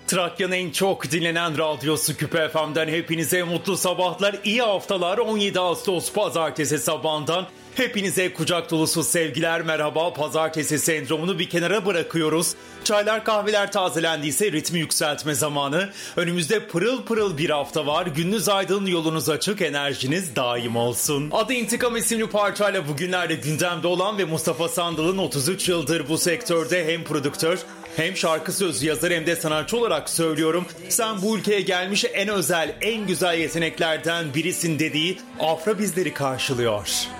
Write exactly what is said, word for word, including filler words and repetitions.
Trakya'nın en çok dinlenen radyosu Küpe F M'den hepinize mutlu sabahlar, iyi haftalar. on yedi Ağustos Pazartesi sabahından hepinize kucak dolusu sevgiler, merhaba. Pazartesi sendromunu bir kenara bırakıyoruz. Çaylar kahveler tazelendiyse ritmi yükseltme zamanı. Önümüzde pırıl pırıl bir hafta var. Gününüz aydın, yolunuz açık, enerjiniz daim olsun. Adı İntikam isimli parçayla bugünlerde gündemde olan ve Mustafa Sandal'ın otuz üç yıldır bu sektörde hem prodüktör hem şarkı sözü yazarı hem de sanatçı olarak söylüyorum. Sen bu ülkeye gelmiş en özel, en güzel yeteneklerden birisin dediği Afra bizleri karşılıyor.